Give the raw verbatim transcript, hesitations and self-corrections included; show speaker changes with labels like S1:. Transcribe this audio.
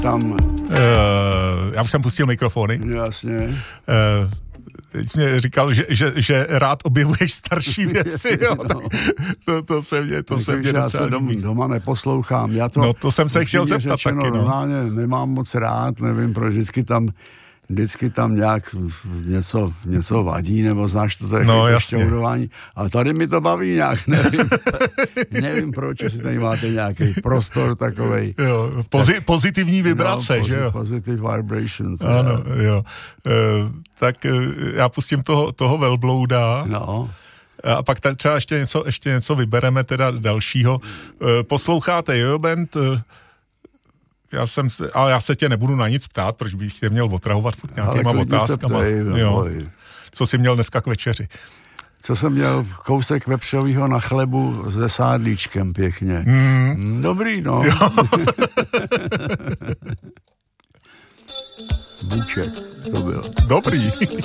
S1: tam...
S2: Uh, já už jsem pustil mikrofony.
S1: Jasně.
S2: Uh, Mě říkal, že, že, že rád objevuješ starší věci, jo.
S1: No.
S2: To, to se mě, to se mě
S1: já
S2: docela
S1: se dom, doma neposlouchám. Já to,
S2: no to jsem se chtěl zeptat
S1: řečeno,
S2: taky, no.
S1: Normálně nemám moc rád, nevím, proč vždycky tam vždycky tam nějak něco, něco vadí, nebo znáš to tady
S2: no,
S1: šťourování. A tady mi to baví nějak, nevím. nevím proč, jestli tady máte nějaký prostor takovej.
S2: Jo, pozi, tak, pozitivní vibrace,
S1: no,
S2: že jo?
S1: Positive vibrations.
S2: Ano, je. jo. E, tak e, já pustím toho, toho velblouda.
S1: No.
S2: A pak tady třeba ještě něco, ještě něco vybereme teda dalšího. E, posloucháte Jojo Band? E, Já jsem se, ale já se tě nebudu na nic ptát, proč bych tě měl otrahovat furt nějakýma otázkama.
S1: Ptej,
S2: jo. Co jsi měl dneska k večeři?
S1: Co jsem měl? Kousek vepřovýho na chlebu se sádlíčkem pěkně.
S2: Mm.
S1: Dobrý, no. Bůček, to byl.
S2: Dobrý.